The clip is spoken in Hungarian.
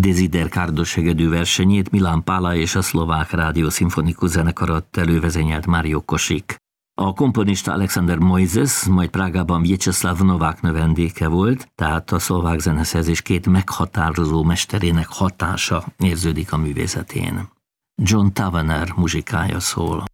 Dezider Kárdos hegedű versenyét Milán Pála és a Szlovák Rádió Szimfonikus Zenekar adta elővezényelt Mário Kosik. A komponista Alexander Moises, majd Prágában Vyacheslav Novák növendéke volt, tehát a szlovák zeneszerzés két meghatározó mesterének hatása érződik a művészetén. John Tavener muzsikája szól.